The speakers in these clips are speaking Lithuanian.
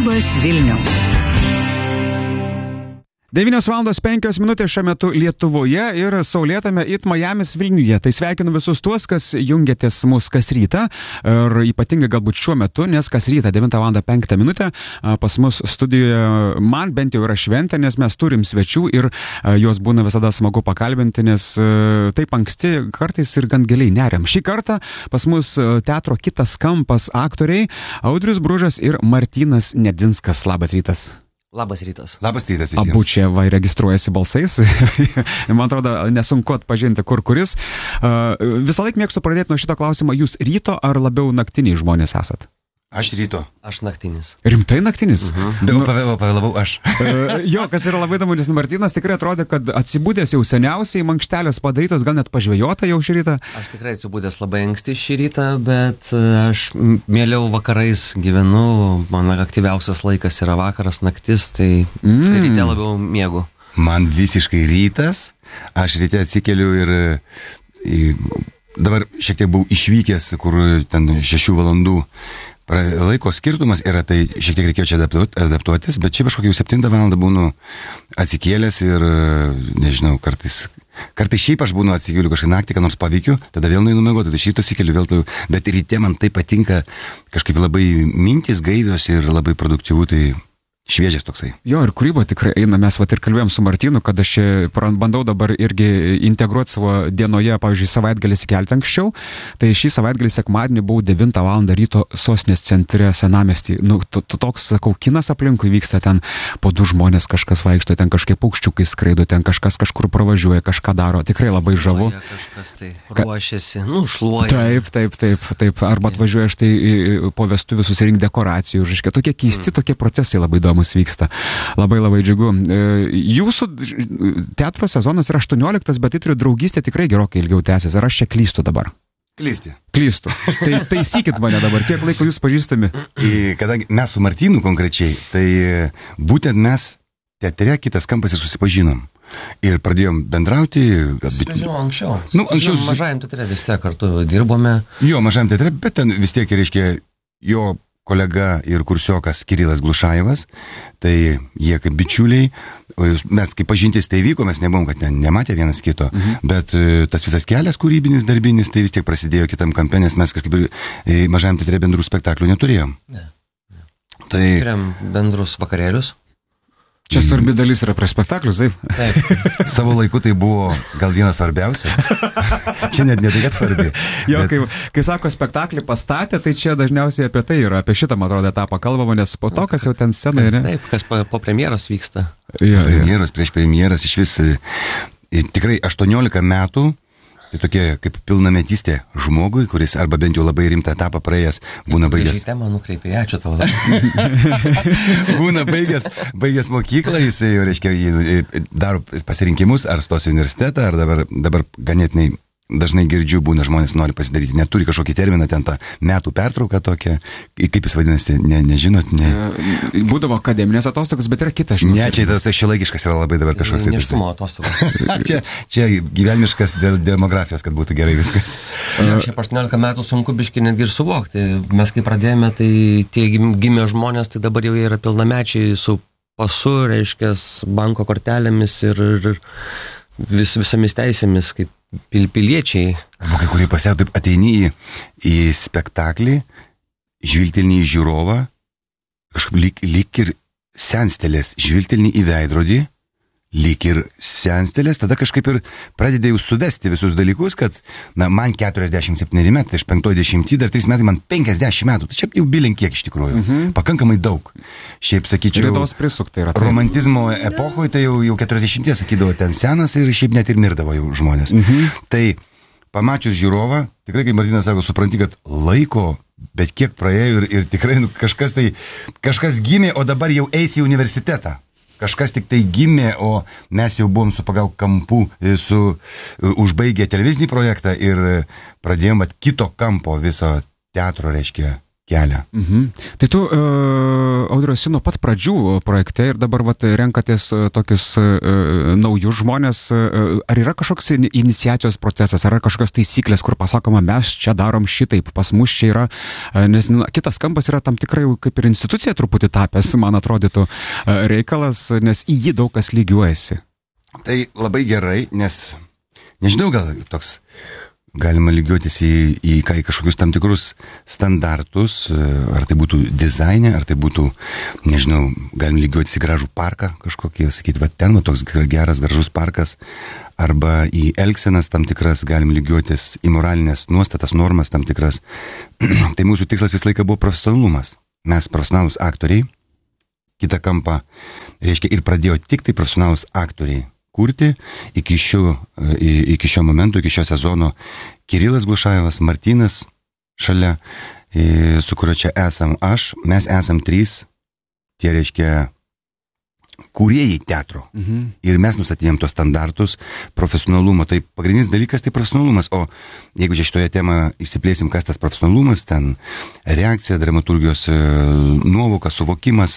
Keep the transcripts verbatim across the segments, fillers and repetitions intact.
Labas Vilniau. devynios valandos penkios minutės šiuo metu Lietuvoje ir saulėtame it Miamis Vilniuje. Tai sveikinu visus tuos, kas jungiatės mus kas rytą ir ypatingai galbūt šiuo metu, nes kas rytą devintą valandą penktą minutę pas mus studijoje man bent jau yra šventė, nes mes turim svečių ir juos būna visada smagu pakalbinti, nes taip anksti kartais ir gan giliai neriam. Šį kartą pas mus teatro Kitas kampas aktoriai Audrius Bružas ir Martynas Nedzinskas. Labas rytas. Labas rytas. Labas rytas visiems. Abu čia va registruojasi balsais. Man atrodo, nesunku atpažinti, kur kuris. Uh, visą laiką mėgstu pradėti nuo šito klausimo. Jūs ryto ar labiau naktiniai žmonės esat? Aš ryto. Aš naktinis. Rimtai naktinis? Mhm. Bet nu, pavėlau, pavėlavau aš. Uh, jo, kas yra labai įdomu, nes Martynas tikrai atrodė, kad atsibūdęs jau seniausiai, mankštelės padarytos, gal net pažvejota jau šį rytą. Aš tikrai atsibūdęs labai anksti šį rytą, bet aš mieliau vakarais gyvenu, mano aktyviausias laikas yra vakaras, naktis, tai mm. ryte labiau miegu. Man visiškai rytas, aš ryte atsikeliu ir, ir dabar šiek tiek buvau išvykęs, kur ten šešių valandų laiko skirtumas yra, tai šiek tiek reikėjo čia adaptuotis, bet čia kažkokia jau septintą valandą būnu atsikėlęs ir, nežinau, kartais, kartais šiaip aš būnu atsikėliu kažkaip naktį, ką nors paveikiu, tada vėl nueinu miegoti, tai šito atsikėliu vėl, tai, bet ryte man tai patinka kažkaip labai mintys gaivios ir labai produktyvų, tai šviežias toksai. Jo, ir kūryba tikrai eina, mes vat ir kalbėjom su Martynu, kad aš čia bandau dabar irgi integruoti savo dienoje, pavyzdžiui, savaitgalį sikelti anksčiau, tai šį savaitgalį sekmadienį buvau devintą valandą ryto sostinės centre Senamiesty. Nu, to, to, toks, sakau, kinas aplinkui vyksta, ten po du žmonės kažkas vaikšto, ten kažkaip paukščiukai skraido, ten kažkas kažkur pravažiuoja, kažką daro, tikrai labai žavu. Kažkas tai ruošiasi, nu, šluoja. Taip, taip, taip, taip, arba atvažiuoja štai po vestuvių susirinkti dekoracijų, reiškia, tokie keisti, mm. tokie procesai labai įdomus vyksta. Labai labai džiugu. Jūsų teatro sezonas yra aštuonioliktas, bet tai turiu draugystė tikrai gerokai ilgiau tęsis. Ar aš čia klystu dabar? Klysti. Klystu. Tai taisykit mane dabar. Kiek laiko jūs pažįstami? Kadangi mes su Martynu konkrečiai, tai būtent mes teatre Kitas kampas ir susipažinom. Ir pradėjom bendrauti. Susipažinom anksčiau. Nu, anksčiau susi... Mažajam teatre vis tiek kartu dirbome. Jo, mažajam teatre, bet ten vis tiek, reiškia, jo kolega ir kursiokas Kirilas Glušajevas, tai jie kaip bičiuliai, mes kaip pažintis tai vyko, mes nebuvom, kad ne, nematė vienas kito, mhm. bet tas visas kelias kūrybinis, darbinis, tai vis tiek prasidėjo Kitam kampe, nes mes kažkaip mažajam teatre bendrų spektaklių neturėjom. Ne. ne. Tai... Turėjom bendrus vakarėlius. Čia svarbi dalis yra prie spektaklius, taip? Taip. Savo laiku tai buvo gal vienas svarbiausių. Čia net ne tai, kad svarbi. Jo, bet... kai, kai sako spektaklį pastatė, tai čia dažniausiai apie tai yra, apie šitą, man atrodo, etapą kalbama, nes po to, kas jau ten scenoje, ne? Taip, kas po, po premjeros vyksta. Jo, premjeros, prieš premjeras, iš vis tikrai aštuoniolika metų. Tai tokia kaip pilnametystė žmogui, kuris arba bent jau labai rimtą etapą praėjęs, būna baigęs. Šį temą nukreipė, ačiū tau. būna baigęs, baigęs mokyklą, jisai jau, reiškia, daro pasirinkimus, ar stos į universitetą, ar dabar, dabar ganėtinai dažnai girdžiu, būna žmonės nori pasidaryti, neturi kažkokį terminą, ten tą metų pertrauką tokią, kaip jis vadinasi, ne, nežinot, ne. Būdavo akademinės atostogos, bet yra kitas, žinot. Ne, čia tas šiuolaikiškas yra labai dabar kažkoks. Nėštumo atostogos. čia, čia gyvenimiškas dėl demografijos, kad būtų gerai viskas. Šiaip aštuoniolika metų sunku biškai netgi ir suvokti. Mes kai pradėjome, tai tie gimė žmonės, tai dabar jau yra pilnamečiai su pasu, reiškia, banko kortelėmis ir, ir vis, visomis teisėmis, kaip Pil, piliečiai. Arba kai kurie pasėjo, taip ateini į, į spektaklį, žvilgtelni į žiūrovą, kažkaip lyg, lyg ir senstelės, žvilgtelni į veidrodį, lyg ir senstelės, tada kažkaip ir pradedėjau suvesti visus dalykus, kad, na, man keturiasdešimt septyneri metai, aš penktoj dešimty, dar trys metai, man penkiasdešimt metų, tai čia jau bilin kiek iš tikrųjų, mhm. pakankamai daug. Šiaip, sakyčiau, Rėdos prisuktai yra. Tai. Romantizmo epochoje, tai jau, jau keturiasdešimties sakydavo ten senas ir šiaip net ir mirdavo jau žmonės. Mhm. Tai pamačius žiūrovą, tikrai, kaip Martynas sako, supranti, kad laiko, bet kiek praėjo ir, ir tikrai nu, kažkas tai, kažkas gimė, o dabar jau eisi į universitetą. Kažkas tik tai gimė, o mes jau buvom su Pagauk kampu, su užbaigę televizinį projektą ir pradėjom at kito kampo viso teatro, reiškia, kelią. Mhm. Tai tu, uh, Audrius, nuo pat pradžių projekte ir dabar vat, renkatės uh, tokius uh, naujus žmonės. Uh, ar yra kažkoks iniciacijos procesas, ar yra kažkokios taisyklės, kur pasakoma, mes čia darom šitaip, pas mus čia yra, uh, nes nu, kitas kampas yra tam tikrai kaip ir institucija truputį tapęs, man atrodytų, uh, reikalas, nes į jį daug kas lygiuojasi. Tai labai gerai, nes, nežinau, gal toks galima lygiuotis į, į, į kažkokius tam tikrus standartus, ar tai būtų dizaine, ar tai būtų, nežinau, galim lygiuotis į gražų parką kažkokį, sakyti, va ten, va toks geras, gražus parkas, arba į elgsenas tam tikras, galim lygiuotis į moralinės nuostatas, normas tam tikras. Tai mūsų tikslas visą laiką buvo profesionalumas. Mes profesionalūs aktoriai, kitą kampą, reiškia, ir pradėjo tik tai profesionalūs aktoriai kurti iki šio, iki šio momento, iki šio sezono Kirilas Glušajevas, Martynas šalia, su kuriuo čia esam aš, mes esam trys, tie reiškia kūrėjai teatro. Mhm. Ir mes nustatėjom tos standartus profesionalumo. Tai pagrindinis dalykas tai profesionalumas. O jeigu čia šitoje temoje įsiplėsim, kas tas profesionalumas, ten reakcija, dramaturgijos nuovoka, suvokimas,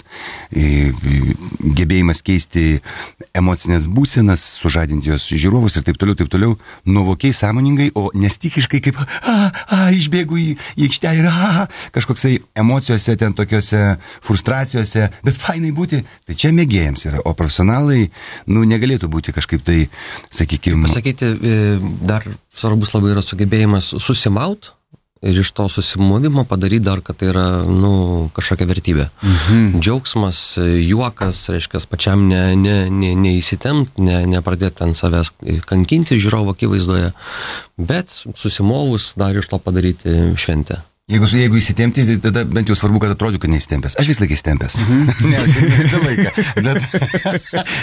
gebėjimas keisti emocinės būsenas, sužadinti jos žiūrovus ir taip toliau, taip toliau, nuovokiai, sąmoningai, o nestichiškai kaip a, a, išbėgu į, į aikštelę ir a, kažkoksai emocijose, ten tokiose frustracijose, bet fainai būti, tai čia mėgėjams yra, o profesionalai, nu, negalėtų būti kažkaip tai, sakykime... Pasakyti, dar svarbus labai yra sugebėjimas susimaut ir iš to susimovimo padaryti dar, kad tai yra, nu, kažkokia vertybė. Mhm. Džiaugsmas, juokas, reiškia, pačiam ne, ne, ne, neįsitempt, ne, nepradėti ant savęs kankinti žiūrovo akivaizdoje, bet susimovus dar iš to padaryti šventę. Jeigu, jeigu įsitempti, tai tada bent jau svarbu, kad atrodo, kad neįsitempęs. Aš vis laiką įsitempęs. Mm-hmm. Ne, aš visą laiką.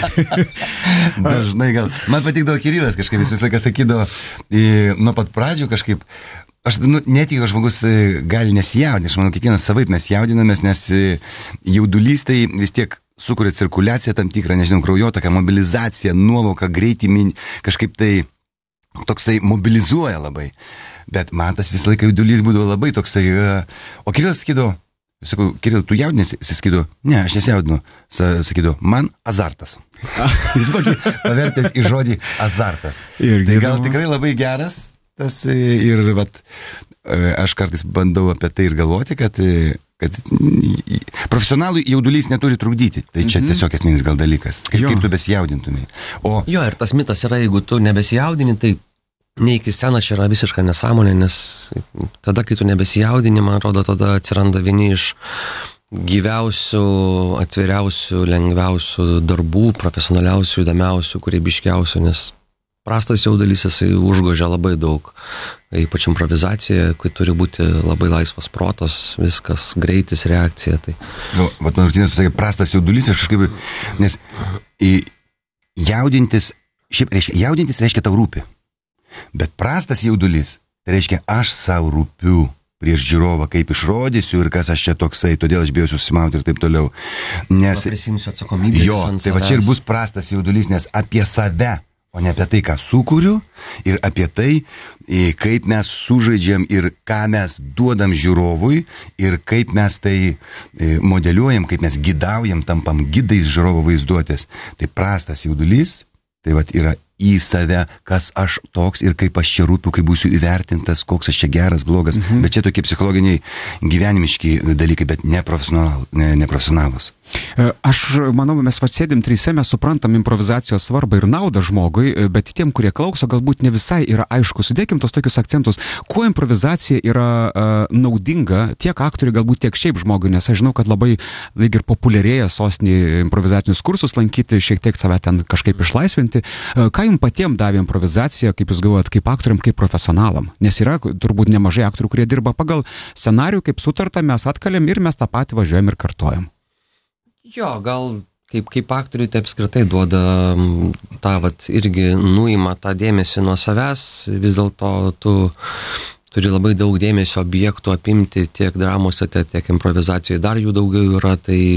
Bet... Dažnai gal. Man patikdavo Kirilas kažkaip, jis visą laiką sakydavo, į, nuo pat pradžių kažkaip, aš nu, netikiu, kad žmogus gali nesijaudinti. Aš manau, kiekvienas savaip mes jaudinamės, nes jaudulys tai vis tiek sukuria cirkuliaciją tam tikrą, nežinau, kraujotaką, mobilizaciją, nuovoką, greitį, kažkaip tai toksai mobilizuoja labai. Bet man tas visą laiką jaudulys būdavo labai toksai, o Kirilas sakydavo, sakau, Kiril, tu jaudinėsi? Jis sakydavo, ne, aš nesijaudinu, sakydavo, man azartas. Jis tokį pavertęs į žodį azartas. Ir tai gal tikrai labai geras tas ir vat, aš kartais bandau apie tai ir galvoti, kad, kad profesionalui jaudulys neturi trukdyti. Tai čia mm-hmm. tiesiog esminis gal dalykas, kaip, kaip tu besijaudintumai. O... Jo, ir tas mitas yra, jeigu tu nebesijaudini, tai neiki sceną čia yra visiška nesąmonė, nes tada, kai tu nebesijaudini, man atrodo, tada atsiranda vieni iš gyviausių, atviriausių, lengviausių darbų, profesionaliausių, įdomiausių, kūrybiškiausių, nes prastas jaudulys jisai užgožia labai daug, ypač improvizacijoje, kai turi būti labai laisvas protas, viskas, greitis, reakcija. Tai... Nu, vat Martynas pasakė, prastas jaudulys, aš kažkaip, nes jaudintis, šiaip reiškia, jaudintis reiškia tau rūpi. Bet prastas jaudulys, tai reiškia, aš savo rūpiu prieš žiūrovą, kaip išrodysiu ir kas aš čia toksai, todėl aš bijau susimauti ir taip toliau. Nes... Prisimsiu atsakomybę. Jo, tai va čia ir bus prastas jaudulys, nes apie save, o ne apie tai, ką sukuriu ir apie tai, kaip mes sužaidžiam ir ką mes duodam žiūrovui ir kaip mes tai modeliuojam, kaip mes gidaujam, tampam gidais žiūrovo vaizduotės. Tai prastas jaudulys, tai va yra į save, kas aš toks ir kaip aš čia rūpiu, kaip būsiu įvertintas, koks aš čia geras, blogas, mhm. bet čia tokie psichologiniai gyvenimiški dalykai, bet neprofesional, ne, neprofesionalus. Aš manau, mes atsėdim tryse, mes suprantam improvizacijos svarbą ir naudą žmogui, bet tiem, kurie klauso, galbūt ne visai yra aišku. Sudėkim tos tokius akcentus, kuo improvizacija yra uh, naudinga tiek aktoriui, galbūt tiek šiaip žmogui, nes aš žinau, kad labai lyg ir populiarėja sostinį improvizacinius kursus lankyti, šiek tiek save ten kažkaip išlaisvinti. Uh, ką jums patiems davė improvizacija, kaip jūs galvojat, kaip aktoriam, kaip profesionalam? Nes yra turbūt nemažai aktorių, kurie dirba pagal scenarijų, kaip sutarta, mes atkalėm ir mes tą patį važiuojam ir kartojam. Jo, gal kaip, kaip aktoriui tai apskritai duoda tą, vat, irgi nuima tą dėmesį nuo savęs, vis dėlto tu turi labai daug dėmesio objektų apimti tiek dramose, tiek, tiek improvizacijoje, dar jų daugiau yra, tai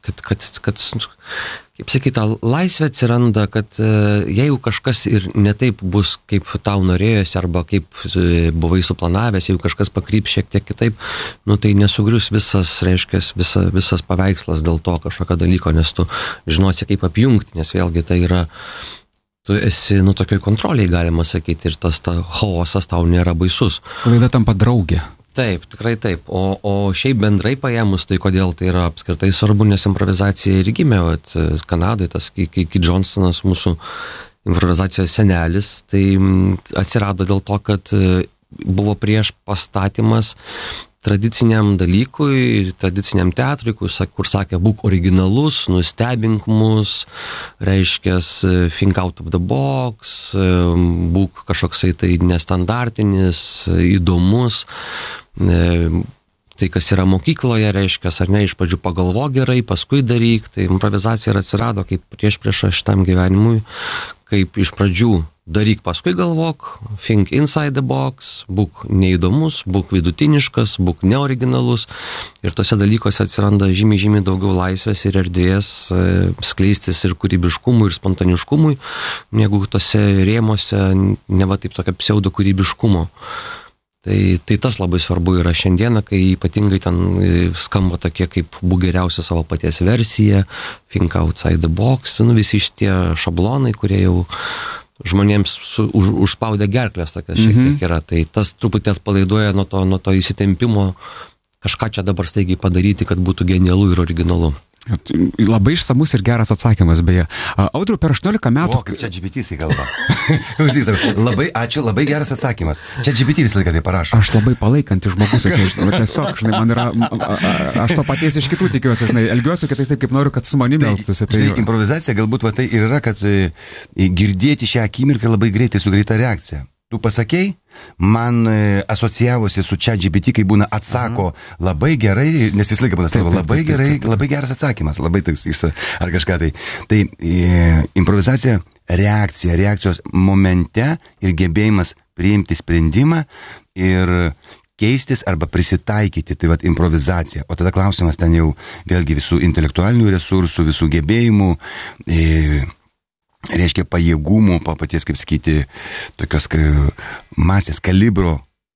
kad, kad, kad kaip sakyta, laisvė atsiranda, kad jeigu kažkas ir netaip bus, kaip tau norėjosi, arba kaip buvai suplanavęs, jeigu kažkas pakryps šiek tiek kitaip, nu tai nesugrius visas, reiškia, visa, visas paveikslas dėl to kažkokio dalyko, nes tu žinosi, kaip apjungti, nes vėlgi tai yra, tu esi, nu, tokioj kontroliai, galima sakyti, ir tas ta chaosas tau nėra baisus. Klaida tampa draugė. Taip, tikrai taip. O, o šiaip bendrai paėmus, tai kodėl tai yra apskritai svarbu, nes improvizacija ir gimė, vat, Kanadai, tas Keith Johnstonas, mūsų improvizacijos senelis, tai atsirado dėl to, kad buvo prieš pastatymas tradiciniam dalykui, tradiciniam teatrui, kur, kur sakė, būk originalus, nustebink mus, reiškia, think out of the box, būk kažkoksai tai nestandartinis, įdomus. Tai, kas yra mokykloje, reiškia, ar ne, iš pradžių pagalvo gerai, paskui daryk, tai improvizacija ir atsirado kaip prieš prieš šitam gyvenimui, kaip iš pradžių daryk, paskui galvok, think inside the box, būk neįdomus, būk vidutiniškas, būk neoriginalus, ir tose dalykuose atsiranda žymiai, žymiai daugiau laisvės ir erdvės skleistis ir kūrybiškumui, ir spontaniškumui, negu tose rėmose, neva taip tokia pseudo kūrybiškumo. Tai, tai tas labai svarbu yra šiandieną, kai ypatingai ten skamba tokie kaip būk geriausia savo paties versija, think outside the box, nu visi šitie šablonai, kurie jau žmonėms su, už, užspaudė gerklės tokias šiek tiek mm-hmm. yra. Tai tas truputį atpalaiduoja nuo to, nuo to įsitempimo kažką čia dabar staigiai padaryti, kad būtų genialu ir originalu. Labai išsamus ir geras atsakymas, beje. Audriau, per aštuoniolika metų... O, kaip čia G P T kalba. Labai ačiū, labai geras atsakymas. Čia G P T visą laiką tai parašo. Aš labai palaikantis žmogus, tiesiog, žinai, man yra... Aš to paties iš kitų tikiuosi, žinai, elgiuosi kitais taip, kaip noriu, kad su manimi elgtųsi. Tai, žinai, improvizacija galbūt va tai ir yra, kad girdėti šią akimirką labai greitai su greita reakcija. Tu pasakei, man asocijavosi su ChatGPT, kai būna atsako labai gerai, nes visą laiką būna sako, labai gerai, labai geras atsakymas, labai toks, ar kažką tai. Tai e, improvizacija, reakcija, reakcijos momente ir gebėjimas priimti sprendimą ir keistis arba prisitaikyti, tai vat improvizacija. O tada klausimas ten jau vėlgi visų intelektualinių resursų, visų gebėjimų, e, reiškia pajėgumų, paties, kaip sakyti, tokios masės kalibro,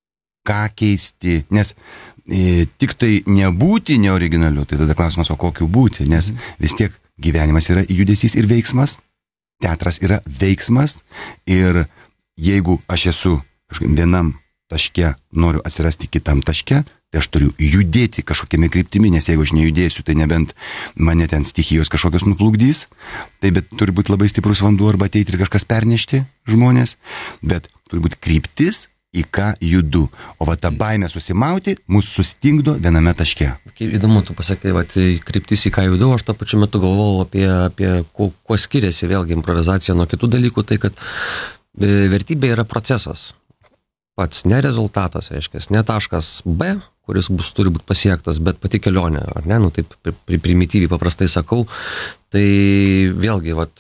ką keisti, nes e, tik tai nebūti neoriginaliu, tai tada klausimas, o kokiu būti, nes vis tiek gyvenimas yra judesys ir veiksmas, teatras yra veiksmas, ir jeigu aš esu vienam taške, noriu atsirasti kitam taške, tai aš turiu judėti kažkokiame kryptimi, nes jeigu aš nejudėsiu, tai nebent mane ten stichijos kažkokios nuplukdys, tai bet turi būti labai stiprus vanduo arba ateiti ir kažkas pernešti žmonės, bet turi būti kryptis, į ką judu. O va ta baimė susimauti mūsų sustingdo viename taške. Kaip įdomu, tu pasakai, va, kryptis, į ką judu, aš tą pačiu metu galvojau apie, apie kuo, kuo skiriasi vėlgi improvizacija nuo kitų dalykų, tai kad vertybė yra procesas. Pats ne rezultatas, reiškia, ne taškas B, kuris bus, turi būti pasiektas, bet pati kelionė, ar ne, nu taip primityviai paprastai sakau, tai vėlgi, vat,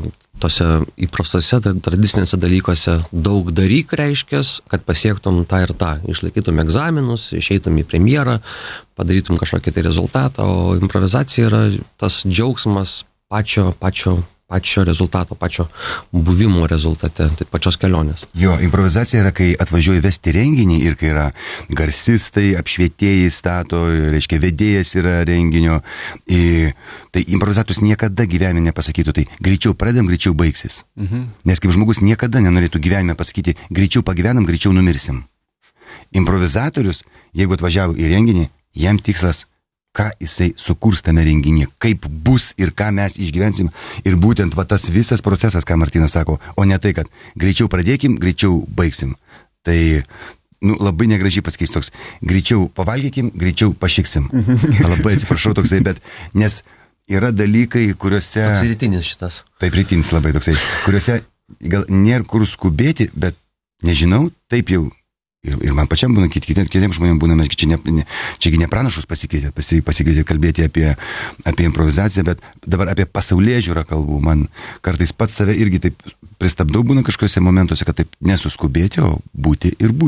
tose įprastose tradicinėse dalykuose daug daryk, reiškia, kad pasiektum tą ir tą, išlaikytum egzaminus, išeitum į premjerą, padarytum kažkokį tai rezultatą, o improvizacija yra tas džiaugsmas pačio, pačio, pačio rezultato, pačio buvimo rezultate, tai pačios kelionės. Jo, improvizacija yra, kai atvažiuoji vesti renginį ir kai yra garsistai, apšvietėjai stato, reiškia, vedėjas yra renginio. Ir, tai improvizatorius niekada gyvenime nepasakytų, tai greičiau pradedam, greičiau baigsis. Mhm. Nes kaip žmogus niekada nenorėtų gyvenime pasakyti, greičiau pagyvenam, greičiau numirsim. Improvizatorius, jeigu atvažiavo į renginį, jam tikslas, ką jisai sukurs tame renginyje, kaip bus ir ką mes išgyvensim. Ir būtent va tas visas procesas, ką Martynas sako, o ne tai, kad greičiau pradėkim, greičiau baigsim. Tai nu, labai negražiai pasikeis toks, greičiau pavalgykim, greičiau pašiksim. Labai atsiprašau toksai, bet nes yra dalykai, kuriuose... Toks rytinis šitas. Taip, rytinis labai toksai, kuriuose gal nėra kur skubėti, bet nežinau, taip jau. Ir, ir man pačiam būna, kitiems kitiem žmonėms būna, mes čia ne, ne, čiagi ne pranašus pasikeitė, pasi, pasikeitė kalbėti apie, apie improvizaciją, bet dabar apie pasaulėžiūrą kalbų. Man kartais pats save irgi taip pristabdau būna kažkokiuose momentuose, kad taip nesuskubėti, o būti ir būti.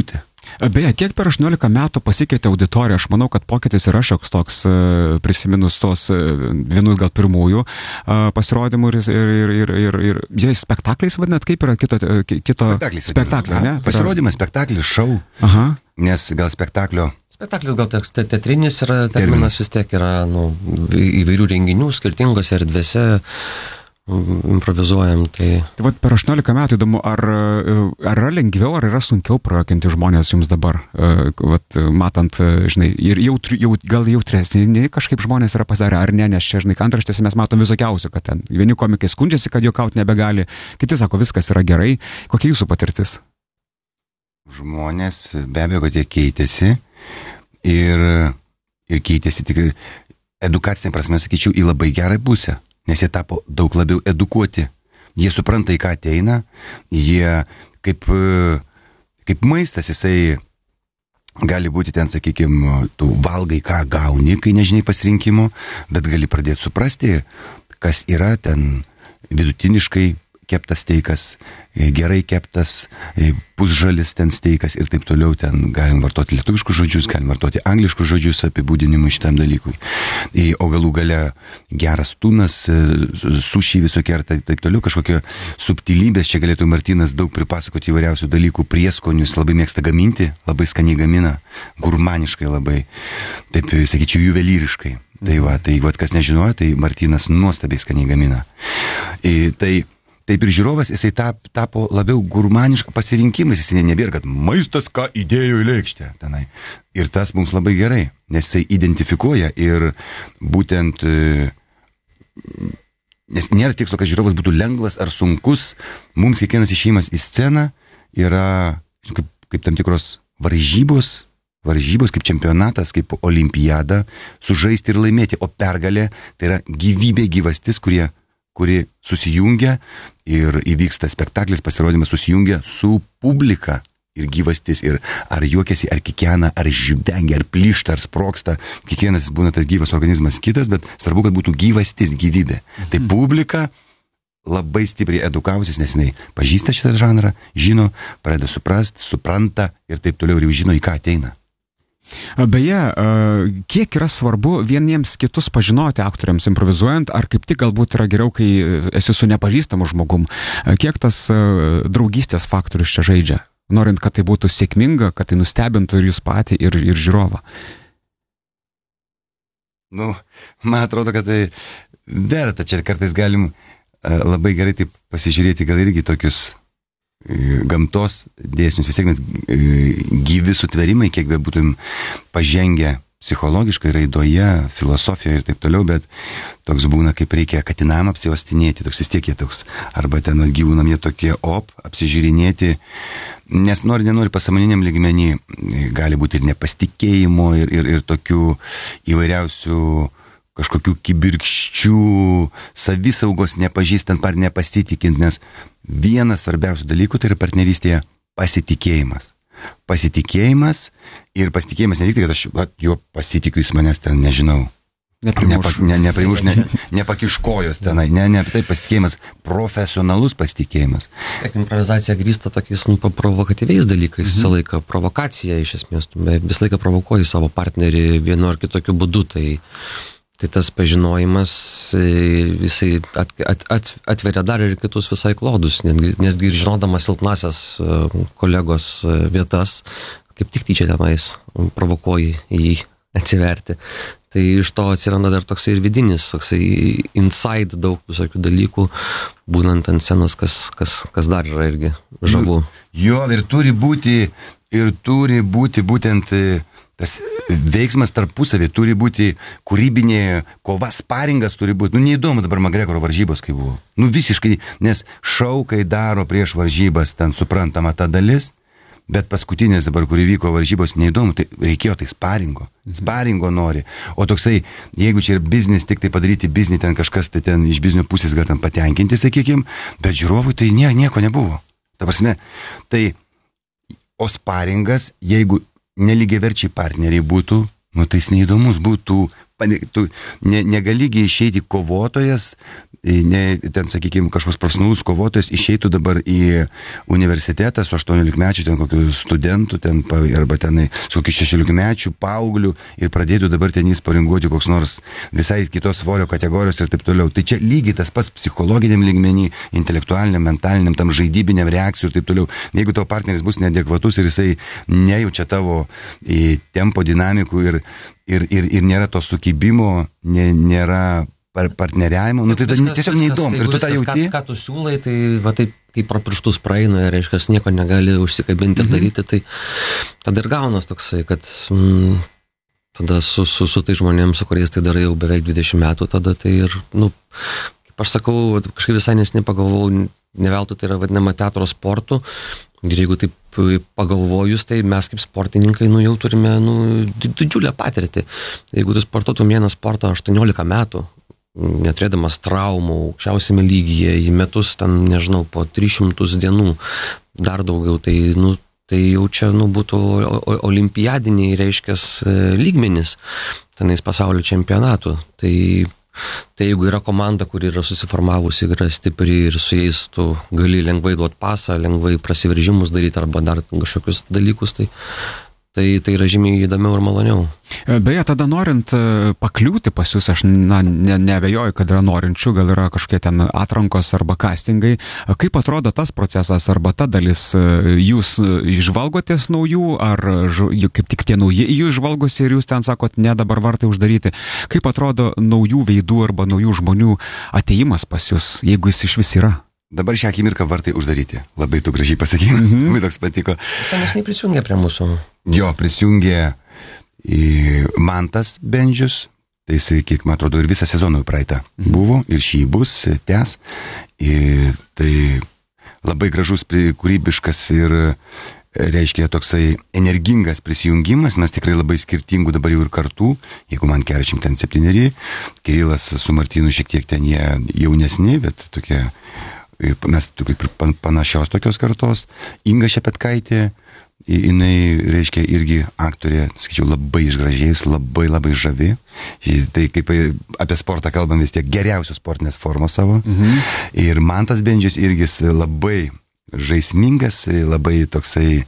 Beje, kiek per aštuoniolika metų pasikeitė auditorija? Aš manau, kad pokytis yra šioks toks, prisiminus tos vienus gal pirmųjų pasirodymų ir, ir, ir, ir, ir jie spektakliais vadinat, kaip yra kito, kito Spektaklis. spektaklio, ne? Pasirodymas, spektaklis, šou, Aha. nes gal spektaklio... Spektaklis gal teatrinis yra, terminas vis tiek yra nu, įvairių renginių, skirtingose erdvėse, improvizuojam. Tai... Tai vat per aštuoniolika metų įdomu, ar, ar yra lengviau, ar yra sunkiau prajokinti žmonės jums dabar, vat, matant, žinai, ir jautri, jau, gal jautresnį kažkaip žmonės yra pasidarę, ar ne, nes čia, žinai, antraštėse mes matom visokiausių, kad ten vieni komikai skundžiasi, kad juokauti nebegali, kiti sako, viskas yra gerai. Kokia jūsų patirtis? Žmonės be abejo, kad jie keitėsi ir, ir keitėsi tik edukacinė prasme, sakyčiau, į labai gerą pusę. Nes jie tapo daug labiau edukuoti. Jie supranta, į ką ateina, jie kaip, kaip maistas, jisai gali būti ten, sakykime, tu valgai, ką gauni, kai nežinai pasirinkimo, bet gali pradėti suprasti, kas yra ten vidutiniškai keptas steikas, gerai keptas, pusžalis ten steikas ir taip toliau. Ten galim vartoti lietuviškus žodžius, galim vartoti angliškus žodžius apibūdinimui šitam dalykui. O galų gale geras tunas, sušiai visokie ar taip, taip toliau, kažkokie subtilybės. Čia galėtų Martynas daug pripasakoti įvairiausių dalykų, prieskonius, labai mėgsta gaminti, labai skaniai gamina, gurmaniškai labai, taip sakyčiau, juvelyriškai. Tai va, tai va, kas nežinojo, tai Martynas nuostabiai skaniai gamina. I, tai Taip ir žiūrovas, jisai tap, tapo labiau gurmanišką pasirinkimais, jisai nebėra, kad maistas, ką įdėjo į lėkštę tenai. Ir tas mums labai gerai, nes jisai identifikuoja ir būtent, nes nėra tikslo, kad žiūrovas būtų lengvas ar sunkus, mums kiekvienas išėjimas į sceną yra kaip, kaip tam tikros varžybos, varžybos kaip čempionatas, kaip olimpiada, sužaisti ir laimėti, o pergalė tai yra gyvybė, gyvastis, kurie kuri susijungia ir įvyksta spektaklis, pasirodymas susijungia su publika ir gyvastis. Ir ar juokiasi, ar kikena, ar žvengia, ar plyšta, ar sproksta. Kiekvienas būna tas gyvas organizmas kitas, bet svarbu, kad būtų gyvastis, gyvybė. Mhm. Tai publika labai stipriai edukavusis, nes jinai pažįsta šitą žanrą, žino, pradeda suprast, supranta ir taip toliau ir jau žino, į ką ateina. Beje, kiek yra svarbu vieniems kitus pažinoti aktoriams improvizuojant, ar kaip tik galbūt yra geriau, kai esi su nepažįstamu žmogum? Kiek tas draugystės faktorius čia žaidžia? Norint, kad tai būtų sėkminga, kad tai nustebintų ir jūs patį, ir, ir žiūrovą. Nu, man atrodo, kad tai verta. Čia kartais galim labai gerai taip pasižiūrėti, gal irgi tokius gamtos dėsnius, vis tiek mes gyvi sutverimai, kiek be būtum pažengę psichologiškai raidoje, filosofijoje ir taip toliau, bet toks būna, kaip reikia katinam apsiostinėti, toks vis tiek jie toks, arba ten gyvūnam jie tokie op, apsižiūrinėti, nes nori, nenori pasąmoniniam lygmenį, gali būti ir nepasitikėjimo, ir, ir, ir tokių įvairiausių kažkokių kibirkščių, savisaugos nepažįstant ar nepasitikint, nes vienas svarbiausių dalykų tai yra partnerystėje pasitikėjimas. Pasitikėjimas ir pasitikėjimas ne tik, kad aš at, jo pasitikiu, jis manęs ten, nežinau, neprimuš, ne, neprimuš, ne, nepakiškojos tenai, ne, ne, tai pasitikėjimas, profesionalus pasitikėjimas. Improvizacija grįsta tokiais nu, provokatyviais dalykais, mhm. visą laiką provokacija iš esmės, visą laiką provokuoji savo partnerį vienu ar kitokiu būdu, tai Tai tas pažinojimas, jisai at, at, at, atveria dar ir kitus visai klodus, nesgi ir žinodamas silpnasias kolegos vietas, kaip tik tyčia tenais provokuoji jį atsiverti. Tai iš to atsiranda dar toksai ir vidinis, toksai inside daug visokių dalykų, būnant ant scenos, kas, kas, kas dar yra irgi žavu. Jo, ir turi būti, ir turi būti būtent tas veiksmas tarpusavį, turi būti kūrybinė kova, sparingas turi būti. Nu, neįdomu dabar Makgregoro varžybos, kai buvo. Nu, visiškai, nes šou, kai daro prieš varžybas, ten suprantama ta dalis, bet paskutinės dabar, kur įvyko varžybos, neįdomu, tai reikėjo tai sparingo. Sparingo nori. O toksai, jeigu čia ir biznis, tik tai padaryti biznį, ten kažkas tai ten iš biznio pusės gal ten patenkinti, sakykim, bet žiūrovui tai nie, nieko nebuvo. Ta prasme, tai, o sparingas, jeigu nelygiaverčiai partneriai būtų, nu tai jis neįdomus, būtų tu ne, negaligi išeiti kovotojas, ne, ten, sakykime, kažkoks profesionalus kovotojas išeitų dabar į universitetą su aštuoniolikmečių, ten kokių studentų, ten, arba ten su kokių šešiolikmečių, paauglių ir pradėtų dabar ten įsparinguoti koks nors visai kitos svorio kategorijos ir taip toliau. Tai čia lygiai tas pats psichologiniam lygmenį, intelektualiniam, mentaliniam, tam žaidybiniam reakcijų ir taip toliau. Jeigu tavo partneris bus neadekvatus ir jisai nejaučia tavo į, tempo dinamikų ir, ir, ir, ir nėra to sukibimo, nė, nėra partneriavimo, nu tai viskas, tiesiog neįdomu. Ir tu tą jauti. Ką, ką tu siūlai, tai va taip, kaip pro pirštus praeina, reiškia, nieko negali užsikabinti ir mhm. daryti, tai tada ir gaunas toksai, kad mm, tada su, su, su tai žmonėms, su kuriais tai darai jau beveik dvidešimt metų, tada tai ir, nu, kaip aš sakau, kažkaip visai nesnį pagalvojau, ne veltui tai yra vadinama teatro sportu. Ir jeigu taip pagalvojus, tai mes kaip sportininkai, nu, jau turime, nu, didžiulę patirtį. Jeigu tu sportuotum vieną sportą aštuoniolika metų, neturėdamas traumų, aukščiausiame lygyje, į metus ten, nežinau, po tris šimtus dienų, dar daugiau, tai, nu, tai jau čia, nu, būtų olimpiadiniai, reiškias, lygmenis, tenais pasaulio čempionatų. Tai, tai jeigu yra komanda, kuri yra susiformavusi, yra stipri ir su jais tu gali lengvai duoti pasą, lengvai prasiveržimus daryti arba dar kažkokius dalykus, tai Tai, tai yra žymiai įdomiau ir maloniau. Beje, tada norint pakliūti pas jūs, aš na, ne, neabejoju, kad yra norinčių, gal yra kažkokie ten atrankos arba castingai. Kaip atrodo tas procesas arba ta dalis? Jūs išvalgotės naujų, ar kaip tik tie nauji jūs žvalgosi ir jūs ten sakot, ne, dabar vartai uždaryti. Kaip atrodo naujų veidų arba naujų žmonių ateimas pas jūs, jeigu jis iš vis yra? Dabar šią akimirką vartai uždaryti. Labai tu gražiai pasakei, mm-hmm. labai toks patiko. Senesniai prisijungė prie mūsų. Jo, prisijungė į Mantas Bendžius, tai jisai, kiek man atrodo, ir visą sezoną praeitą mm-hmm. buvo, ir šį bus, tęs. Ir tai labai gražus, kūrybiškas ir, reiškia, toksai energingas prisijungimas, mes tikrai labai skirtingų dabar jau ir kartų, jeigu man keturiasdešimt septyneri, Kirilas su Martynu šiek tiek ten jie jaunesni, bet tokie mes kaip panašios tokios kartos. Inga Šepetkaitė, jinai, reiškia, irgi aktorė, sakyčiau, labai išgražėjus, labai labai žavi. Tai kaip apie sportą kalbam vis tiek geriausios sportinės formos savo. Mhm. Ir Mantas Bendžius irgi labai žaismingas, labai toksai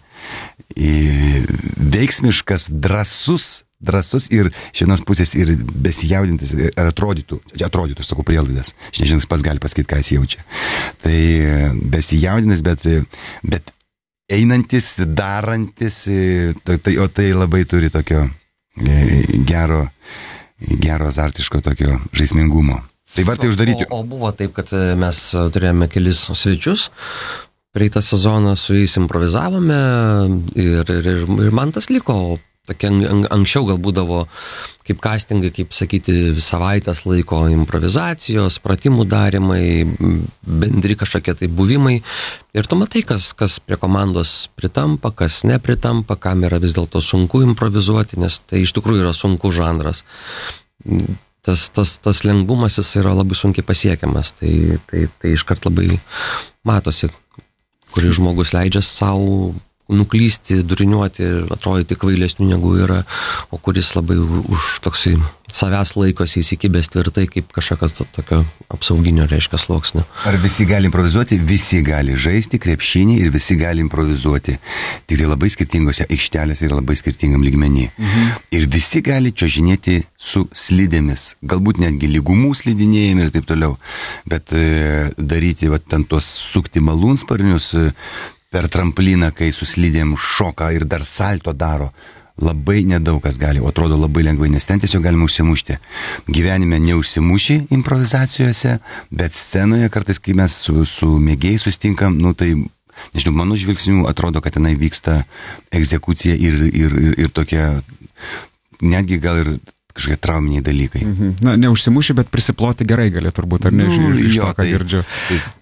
veiksmiškas, drąsus, drąsus ir iš vienos pusės ir besijaudintis, ir atrodytų, atrodytų, sakau, prielaidas. Aš nežinau, jis pats gali pasakyti, ką jis jaučia. Tai besijaudintis, bet, bet einantis, darantis, tai, o tai labai turi tokio gero, gero azartiško tokio žaismingumo. Tai vartai uždaryti. O, o buvo taip, kad mes turėjome kelis svečius. Praeitą sezoną su jais improvizavome ir, ir, ir man tas liko. Tokia anksčiau gal būdavo kaip castingai, kaip sakyti, savaitės laiko improvizacijos, pratimų darimai, bendri kažkokie tai buvimai. Ir tu matai, kas, kas prie komandos pritampa, kas nepritampa, kam yra vis dėlto sunku improvizuoti, nes tai iš tikrųjų yra sunku žanras. Tas, tas, tas lengvumas jis yra labai sunkiai pasiekiamas, tai, tai, tai iškart labai matosi, kuris žmogus leidžia savo nuklysti, duriniuoti, atrodyti kvailesnių negu yra, o kuris labai už toksai savęs laikosi įsikibęs tvirtai kaip kažkokio tokio apsauginio, reiškia, sluoksnio. Ar visi gali improvizuoti? Visi gali žaisti krepšinį ir visi gali improvizuoti. Tik tai labai skirtingose aikštelėse ir labai skirtingam lygmenį. Mhm. Ir visi gali čiuožinėti su slidėmis. Galbūt netgi lygumų slidinėjimai ir taip toliau. Bet e, daryti va, ten tuos sukti malūnsparnius e, per trampliną, kai su slidėm šoka ir dar salto daro. Labai nedaug kas gali, o atrodo labai lengvai, nes ten tiesiog galima užsimušti. Gyvenime neužsimuši improvizacijose, bet scenoje kartais, kai mes su, su mėgėjai sustinkam, nu tai, nežinau, mano žvilgsnių atrodo, kad tenai vyksta egzekucija ir, ir, ir, ir tokia, netgi gal ir kažkokie trauminiai dalykai. Mhm. Na, neužsimuši, bet prisiploti gerai gali turbūt, ar ne, nu, iš, iš jo, to, ką tai, girdžiu. Tai,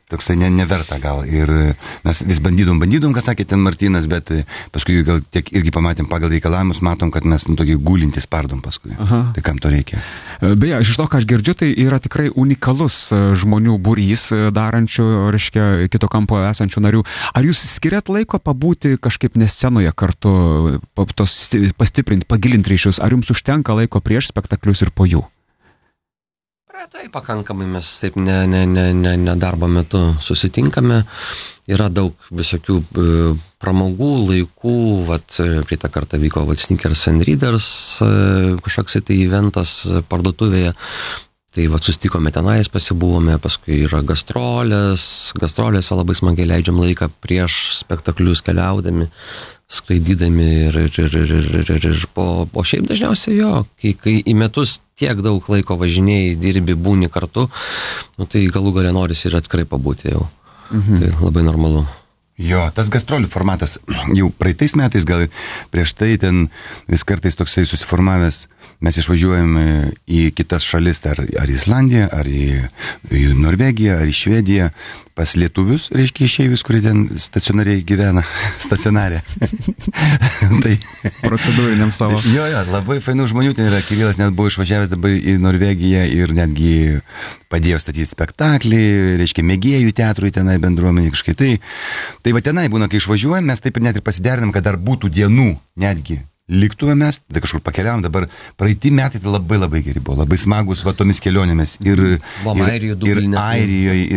toksai ne, neverta gal. Ir mes vis bandydom, bandydom, ką sakė ten Martynas, bet paskui gal tiek irgi pamatėm pagal reikalavimus, matom, kad mes nu, tokį gulintį spardom paskui. Aha. Tai kam to reikia? Beje, iš to, ką aš girdžiu, tai yra tikrai unikalus žmonių būrys darančių, reiškia, kito kampo esančių narių. Ar jūs skiriat laiko pabūti kažkaip ne scenoje kartu, tos, pastiprinti, pagilinti ryšius? Ar jums užtenka laiko prieš spektaklius ir po jų? Tai pakankamai mes taip ne, ne, ne, ne, ne darbo metu susitinkame, yra daug visokių e, pramogų, laikų, vat, praeitą kartą vyko vat, Sneakers and Readers, e, kažkoks tai eventas parduotuvėje, tai vat, sustikome tenais, pasibuvome, paskui yra gastrolės, gastrolės labai smagiai leidžiam laiką prieš spektaklius keliaudami, skraidydami ir, ir, ir, ir, ir, ir, ir po, o šiaip dažniausiai jo, kai, kai į metus tiek daug laiko važinėjai, dirbi, būni kartu, nu, tai galų galę norisi ir atskirai pabūti jau. Mhm. Tai labai normalu. Jo, tas gastrolių formatas jau praeitais metais, gal prieš tai ten vis kartais toksai susiformavęs, mes išvažiuojam į kitas šalis, ar, ar į Islandiją, ar į, į Norvegiją, ar į Švediją, pas lietuvius, reiškia išeivius, kurie ten stacionariai gyvena, stacionarė. Tai procedūriniam savo. Jo, jo, labai fainų žmonių ten yra, Kirilas net buvo išvažiavęs dabar į Norvegiją ir netgi padėjo statyti spektaklį, reiškia mėgėjų teatrui tenai bendruomenį kažkai. Tai, tai va tenai būna, kai išvažiuojam, mes taip ir net ir pasiderinam, kad dar būtų dienų netgi liktume mes, tada kažkur pakeliavom, dabar praeiti metai tai labai labai geri buvo, labai smagus va tomis kelionėmis ir, ir, ir Airijoje, ir Airijoje,